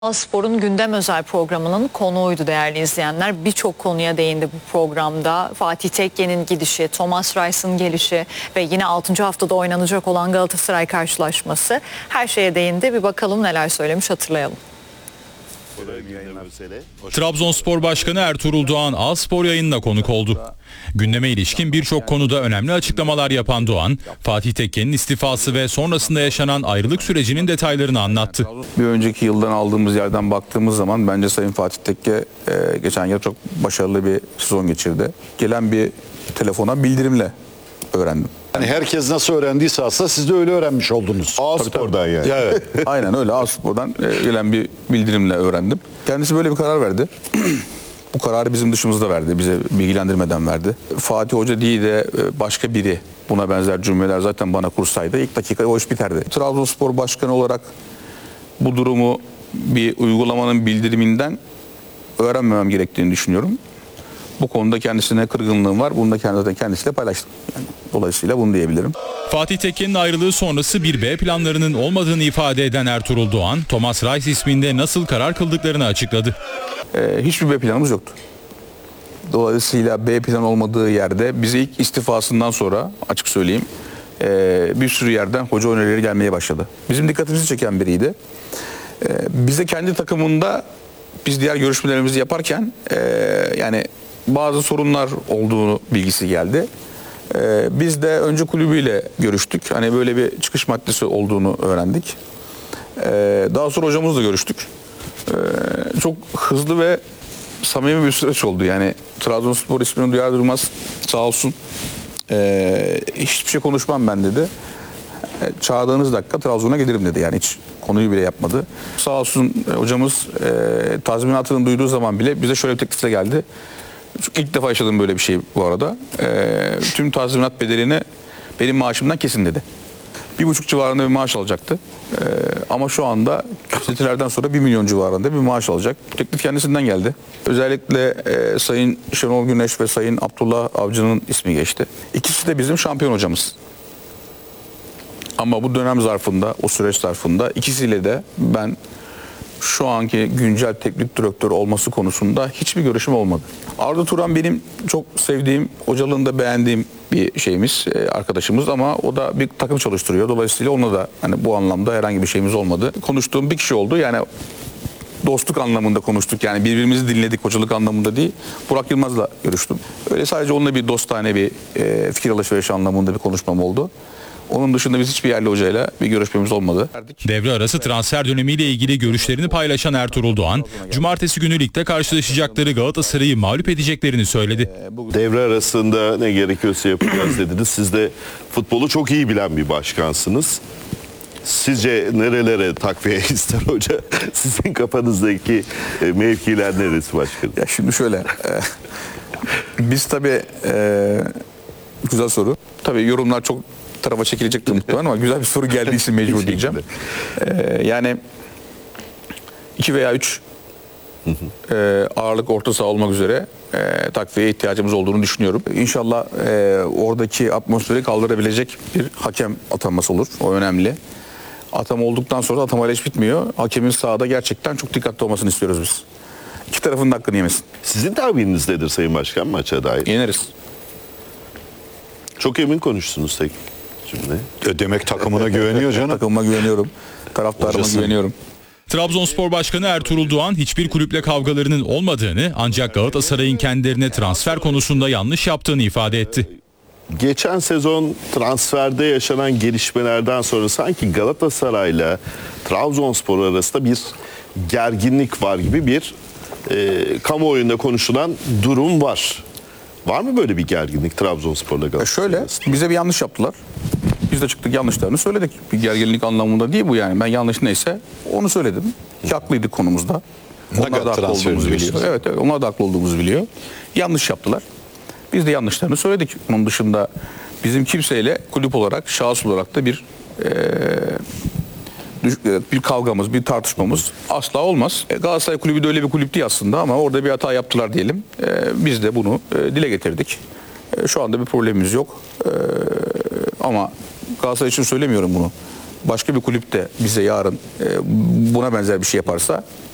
Spor'un gündem özel programının konuğuydu değerli izleyenler. Birçok konuya değindi bu programda. Fatih Tekke'nin gidişi, Thomas Reis'in gelişi ve yine 6. haftada oynanacak olan Galatasaray karşılaşması. Her şeye değindi. Bir bakalım neler söylemiş, hatırlayalım. Trabzonspor Başkanı Ertuğrul Doğan A-Spor yayınına konuk oldu. Gündeme ilişkin birçok konuda önemli açıklamalar yapan Doğan, Fatih Tekke'nin istifası ve sonrasında yaşanan ayrılık sürecinin detaylarını anlattı. Bir önceki yıldan aldığımız yerden baktığımız zaman bence Sayın Fatih Tekke geçen yıl çok başarılı bir sezon geçirdi. Gelen bir telefona bildirimle öğrendim. Yani herkes nasıl öğrendiyse aslında siz de öyle öğrenmiş oldunuz. A-Spor'dan yani. Evet. Aynen öyle, A-Spor'dan gelen bir bildirimle öğrendim. Kendisi böyle bir karar verdi. Bu kararı bizim dışımızda verdi, bize bilgilendirmeden verdi. Fatih Hoca değil de başka biri buna benzer cümleler zaten bana kursaydı ilk dakika o iş biterdi. Trabzonspor Başkanı olarak bu durumu bir uygulamanın bildiriminden öğrenmemem gerektiğini düşünüyorum. Bu konuda kendisine kırgınlığım var. Bunu da zaten kendisiyle paylaştım. Yani dolayısıyla bunu diyebilirim. Fatih Tekke'nin ayrılığı sonrası bir B planlarının olmadığını ifade eden Ertuğrul Doğan, Thomas Reis isminde nasıl karar kıldıklarını açıkladı. Hiçbir B planımız yoktu. Dolayısıyla B plan olmadığı yerde bize ilk istifasından sonra açık söyleyeyim bir sürü yerden hoca önerileri gelmeye başladı. Bizim dikkatimizi çeken biriydi. Bize kendi takımında biz diğer görüşmelerimizi yaparken yani bazı sorunlar olduğunu bilgisi geldi. Biz de önce kulübüyle görüştük. Hani böyle bir çıkış maddesi olduğunu öğrendik. Daha sonra hocamızla görüştük. Çok hızlı ve samimi bir süreç oldu. Yani Trabzonspor ismini duyar duymaz sağ olsun hiçbir şey konuşmam ben dedi. Çağırdığınız dakika Trabzon'a gelirim dedi. Yani hiç konuyu bile yapmadı. Sağ olsun hocamız tazminatını duyduğu zaman bile bize şöyle bir teklifle geldi. İlk defa yaşadığım böyle bir şey bu arada. Tüm tazminat bedelini benim maaşımdan kesin dedi. 1,5 civarında bir maaş alacaktı. Ama şu anda sitelerden sonra 1 milyon civarında bir maaş alacak. Teklif kendisinden geldi. Özellikle Sayın Şenol Güneş ve Sayın Abdullah Avcı'nın ismi geçti. İkisi de bizim şampiyon hocamız. Ama bu dönem zarfında, o süreç zarfında ikisiyle de ben şu anki güncel teknik direktör olması konusunda hiçbir görüşüm olmadı. Arda Turan benim çok sevdiğim, hocalığında beğendiğim bir şeyimiz, arkadaşımız ama o da bir takım çalıştırıyor. Dolayısıyla onunla da hani bu anlamda herhangi bir şeyimiz olmadı. Konuştuğum bir kişi oldu. Yani dostluk anlamında konuştuk. Yani birbirimizi dinledik, hocalık anlamında değil. Burak Yılmaz'la görüştüm. Öyle sadece onunla bir dostane bir fikir alışverişi anlamında bir konuşmam oldu. Onun dışında biz hiçbir yerli hocayla bir görüşmemiz olmadı. Devre arası transfer dönemiyle ilgili görüşlerini paylaşan Ertuğrul Doğan, cumartesi günü ligde karşılaşacakları Galatasaray'ı mağlup edeceklerini söyledi. Devre arasında ne gerekiyorsa yapacağız dediniz. Siz de futbolu çok iyi bilen bir başkansınız. Sizce nerelere takviye ister hoca? Sizin kafanızdaki mevkiler neresi başkanım? Ya şimdi şöyle, biz tabii, güzel soru. Tabii yorumlar çok tarafa çekilecektir muhtemelen ama güzel bir soru geldiği için mecbur diyeceğim. Yani 2 veya 3 ağırlık orta saha olmak üzere takviyeye ihtiyacımız olduğunu düşünüyorum. İnşallah oradaki atmosferi kaldırabilecek bir hakem atanması olur. O önemli. Atama olduktan sonra atamayla hiç bitmiyor. Hakemin sahada gerçekten çok dikkatli olmasını istiyoruz biz. İki tarafın da hakkını yemesin. Sizin tahmininiz nedir Sayın Başkan maça dair? Yeneriz. Çok emin konuştunuz tek cümle. Demek takımına güveniyor canım. Takımıma güveniyorum. Taraftarıma Hocası. güveniyorum. Trabzonspor Başkanı Ertuğrul Doğan hiçbir kulüple kavgalarının olmadığını ancak Galatasaray'ın kendilerine transfer konusunda yanlış yaptığını ifade etti. Geçen sezon transferde yaşanan gelişmelerden sonra sanki Galatasaray'la Trabzonspor arasında bir gerginlik var gibi bir kamuoyunda konuşulan durum var. Var mı böyle bir gerginlik Trabzonspor'la Galatasaray Şöyle, arasında? bize bir yanlış yaptılar. Biz de çıktık yanlışlarını söyledik. Bir gerginlik anlamında değil bu yani. Ben yanlış neyse onu söyledim. Ki haklıydık konumuzda. Onlar da haklı olduğumuzu biliyor. Evet, onlar da haklı olduğumuzu biliyor. Yanlış yaptılar. Biz de yanlışlarını söyledik. Onun dışında bizim kimseyle kulüp olarak, şahıs olarak da bir kavgamız, bir tartışmamız asla olmaz. Galatasaray Kulübü de öyle bir kulüp değil aslında ama orada bir hata yaptılar diyelim. Biz de bunu dile getirdik. Şu anda bir problemimiz yok. Ama Galatasaray için söylemiyorum bunu. Başka bir kulüp de bize yarın buna benzer bir şey yaparsa